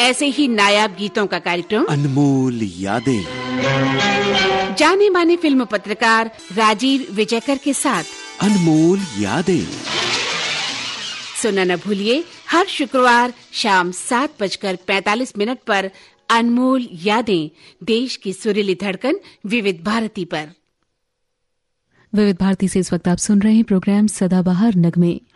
ऐसे ही नायाब गीतों का कार्यक्रम अनमोल यादें, जाने माने फिल्म पत्रकार राजीव विजयकर के साथ अनमोल यादें सुनना न भूलिए हर शुक्रवार शाम 7:45 पर अनमोल यादें, देश की सुरीली धड़कन विविध भारती पर। विविध भारती से इस वक्त आप सुन रहे हैं प्रोग्राम सदाबहार नगमे।